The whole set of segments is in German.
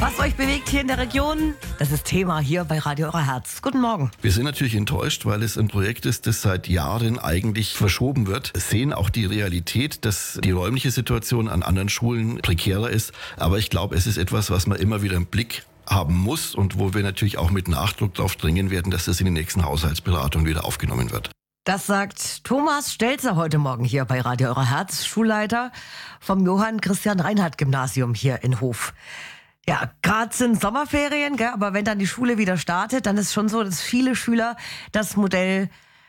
Was euch bewegt hier in der Region, das ist Thema hier bei Radio Euer Herz. Guten Morgen. Wir sind natürlich enttäuscht, weil es ein Projekt ist, das seit Jahren eigentlich verschoben wird. Sehen auch die Realität, dass die räumliche Situation an anderen Schulen prekärer ist. Aber ich glaube, es ist etwas, was man immer wieder im Blick haben muss und wo wir natürlich auch mit Nachdruck darauf dringen werden, dass das in den nächsten Haushaltsberatungen wieder aufgenommen wird. Das sagt Thomas Stelzer heute Morgen hier bei Radio Euer Herz, Schulleiter vom Johann Christian Reinhardt Gymnasium hier in Hof. Ja, gerade sind Sommerferien, gell? Aber wenn dann die Schule wieder startet, dann ist schon so, dass viele Schüler das Modell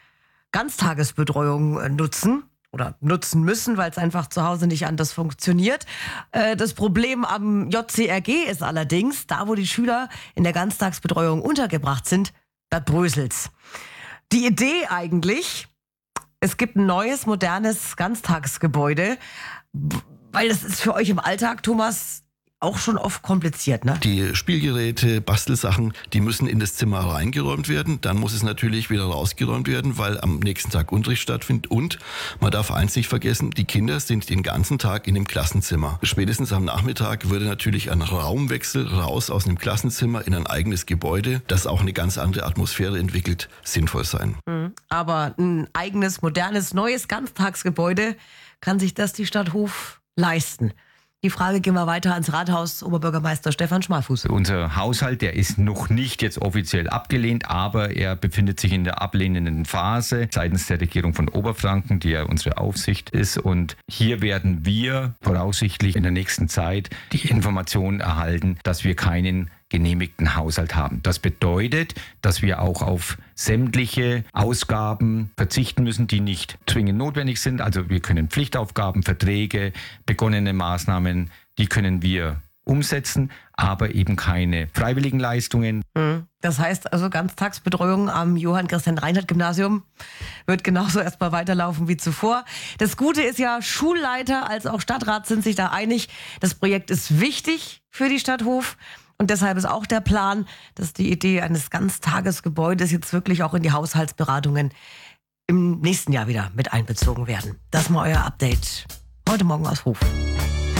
Ganztagesbetreuung nutzen oder nutzen müssen, weil es einfach zu Hause nicht anders funktioniert. Das Problem am JCRG ist allerdings, da wo die Schüler in der Ganztagsbetreuung untergebracht sind, da bröselt's. Die Idee eigentlich, es gibt ein neues, modernes Ganztagsgebäude, weil das ist für euch im Alltag, Thomas, auch schon oft kompliziert, ne? Die Spielgeräte, Bastelsachen, die müssen in das Zimmer reingeräumt werden. Dann muss es natürlich wieder rausgeräumt werden, weil am nächsten Tag Unterricht stattfindet. Und man darf eins nicht vergessen, die Kinder sind den ganzen Tag in dem Klassenzimmer. Spätestens am Nachmittag würde natürlich ein Raumwechsel raus aus dem Klassenzimmer in ein eigenes Gebäude, das auch eine ganz andere Atmosphäre entwickelt, sinnvoll sein. Aber ein eigenes, modernes, neues Ganztagsgebäude, kann sich das die Stadt Hof leisten? Die Frage gehen wir weiter ans Rathaus, Oberbürgermeister Stefan Schmalfuß. Unser Haushalt, der ist noch nicht jetzt offiziell abgelehnt, aber er befindet sich in der ablehnenden Phase seitens der Regierung von Oberfranken, die ja unsere Aufsicht ist. Und hier werden wir voraussichtlich in der nächsten Zeit die Informationen erhalten, dass wir keinen genehmigten Haushalt haben. Das bedeutet, dass wir auch auf sämtliche Ausgaben verzichten müssen, die nicht zwingend notwendig sind. Also wir können Pflichtaufgaben, Verträge, begonnene Maßnahmen, die können wir umsetzen, aber eben keine freiwilligen Leistungen. Das heißt also, Ganztagsbetreuung am Johann Christian Reinhardt Gymnasium wird genauso erstmal weiterlaufen wie zuvor. Das Gute ist ja, Schulleiter als auch Stadtrat sind sich da einig. Das Projekt ist wichtig für die Stadt Hof. Und deshalb ist auch der Plan, dass die Idee eines Ganztagesgebäudes jetzt wirklich auch in die Haushaltsberatungen im nächsten Jahr wieder mit einbezogen werden. Das ist mal euer Update heute Morgen aus Hof.